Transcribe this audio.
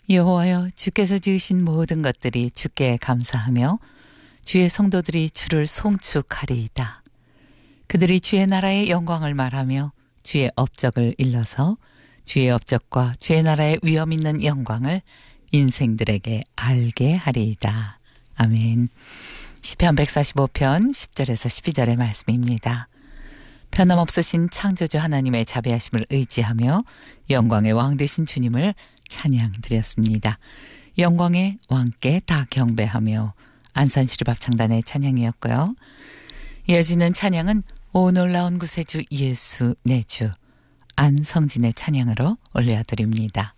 여호와여, 주께서 지으신 모든 것들이 주께 감사하며 주의 성도들이 주를 송축하리이다. 그들이 주의 나라의 영광을 말하며 주의 업적을 일러서 주의 업적과 주의 나라의 위엄 있는 영광을 인생들에게 알게 하리이다. 아멘. 시편 145편 10절에서 12절의 말씀입니다. 변함없으신 창조주 하나님의 자비하심을 의지하며 영광의 왕 되신 주님을 찬양드렸습니다. 영광의 왕께 다 경배하며 안산시루밥창단의 찬양이었고요. 이어지는 찬양은 오 놀라운 구세주 예수 내 주 안성진의 찬양으로 올려드립니다.